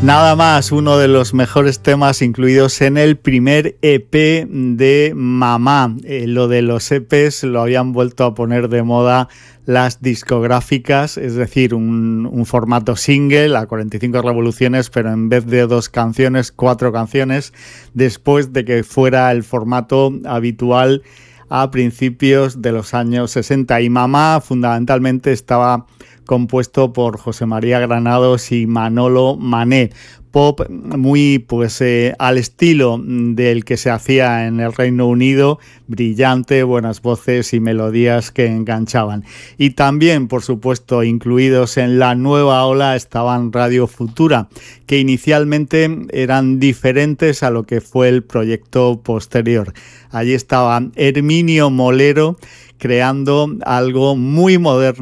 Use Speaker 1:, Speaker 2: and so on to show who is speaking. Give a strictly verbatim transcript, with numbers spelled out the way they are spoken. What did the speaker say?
Speaker 1: Nada más, uno de los mejores temas incluidos en el primer E P de Mamá. Eh, lo de los E Pes lo habían vuelto a poner de moda las discográficas, es decir, un, un formato single a cuarenta y cinco revoluciones, pero en vez de dos canciones, cuatro canciones, después de que fuera el formato habitual a principios de los años sesenta. Y Mamá fundamentalmente estaba compuesto por José María Granados y Manolo Mané. Pop muy pues eh, al estilo del que se hacía en el Reino Unido, brillante, buenas voces y melodías que enganchaban. Y también, por supuesto, incluidos en la nueva ola estaban Radio Futura, que inicialmente eran diferentes a lo que fue el proyecto posterior. Allí estaba Herminio Molero creando algo muy moderno